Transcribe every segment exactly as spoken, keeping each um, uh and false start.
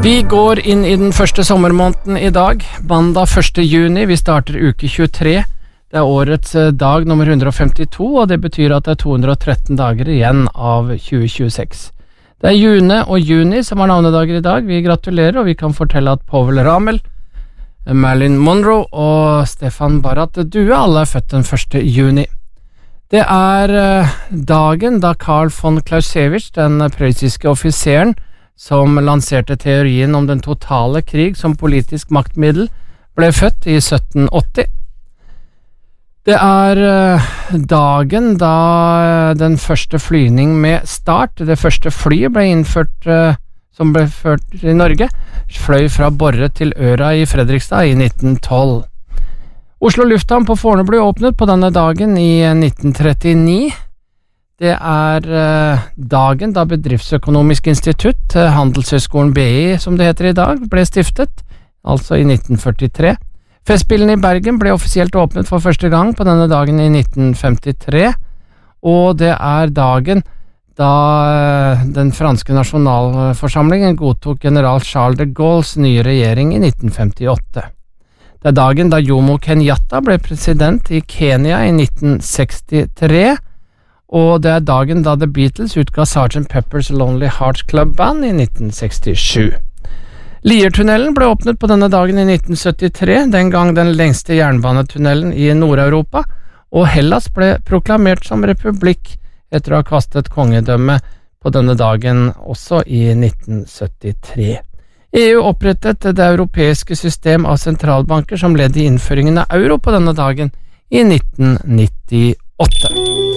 Vi går inn i den første sommermåneden I dag, mandag første juni, vi starter uke tjuetre. Det er årets dag nummer hundre og femtito, og det betyr at det er to hundre og tretten dager igjen av tjue tjueseks. Det er June og Juni som har navnedager I dag. Vi gratulerer, og vi kan fortelle at Povel Ramel, Marilyn Monroe og Stefan Barrat Due alle er født den første juni. Det er dagen da Karl von Clausewitz, den prøyssiske offiseren, som lanserte teorien om den totale krig som politisk maktmiddel, ble født I sytten åtti. Det er dagen da den første flyvning med start, det første flyet ble innført, som ble ført I Norge, fløy fra Borre til Øra I Fredrikstad I nitten tolv. Oslo lufthavn på Fornebu åpnet på denne dagen I nitten trettini. Det er eh, dagen da Bedriftsøkonomisk institutt, eh, Handelshøyskolen BI som det heter I dag, ble stiftet, altså I nitten førtitre. Festspillene I Bergen ble offisielt åpnet for første gang på denne dagen I nitten femtitre, og det er dagen da eh, den franske nasjonalforsamlingen godtok general Charles de Gaulles nye regjering I nitten femtiåtte. Det er dagen da Jomo Kenyatta ble president I Kenya I nitten sekstitre, og det er dagen da The Beatles utga sergeant Pepper's Lonely Hearts Club Band I nitten sekstisju. Liertunnelen ble åpnet på denne dagen I nitten syttitre, den gang den lengste jernbanetunnelen I Nord-Europa, og Hellas ble proklamert som republikk etter å ha kastet kongedømme på denne dagen også I nitten syttitre. E U opprettet det europeiske system av sentralbanker som ledd I innføringen av euro på denne dagen I nitten nittiåtte.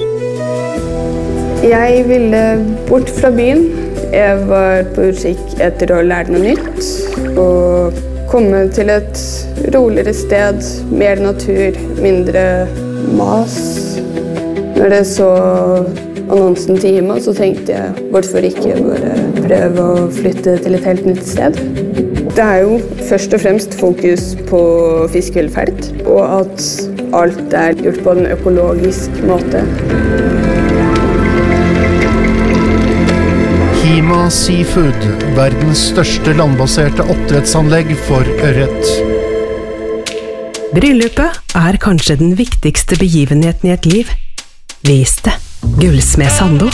Jeg ville bort fra byen. Jeg var på utkikk etter å lære noe nytt og komme til et roligere sted, mer natur, mindre mas. Når jeg så annonsen til Hima, så tenkte jeg, hvorfor ikke bare prøve å flytte til et helt nytt sted? Det er jo først og fremst fokus på fiskevelferd, og at alt er gjort på en økologisk måte. Hima Seafood, verdens største landbaserte oppdrettsanlegg for ørret. Bryllupet er kanskje den viktigste begivenheten I et liv. Vis det. Gullsmed Sando.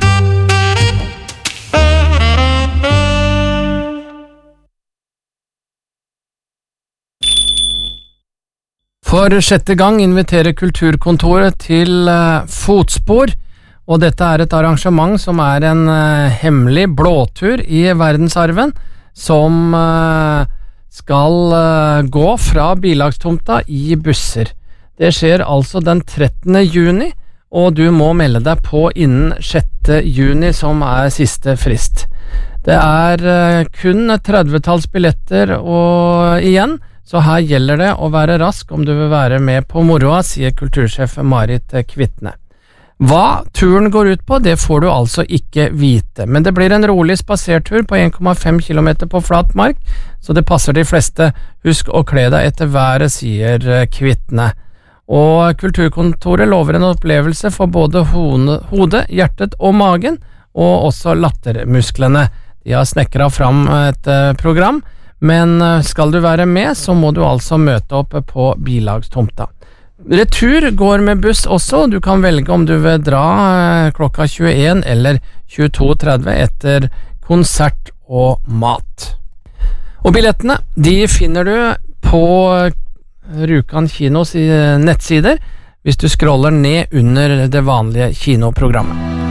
For sjette gang inviterer Kulturkontoret til uh, fotspor, og dette er et arrangement som er en uh, hemmelig blåtur I verdensarven, som uh, skal uh, gå fra bilagstomta I busser. Det skjer altså den trettende juni, og du må melde deg på innen sjette juni, som er siste frist. Det er uh, kun trettitalls billetter og igjen, så her gjelder det å være rask om du vil være med på moroa, sier kultursjef Marit Kvittne. Hva turen går ut på, det får du altså ikke vite, men det blir en rolig spasertur på en komma fem kilometer på flat mark, så det passer de fleste. Husk å kle deg etter været, sier Kvittne. Og Kulturkontoret lover en opplevelse for både hodet, hjertet og magen, og også lattermusklene. De har snekret fram et program, men skal du være med, så må du altså møte opp på bilagstomta. Retur går med buss også, du kan velge om du vil dra klokka tjueen eller tjueto tretti etter konsert og mat. Og billettene, de finner du på Rjukan kinos nettsider hvis du scroller ned under det vanlige kinoprogrammet.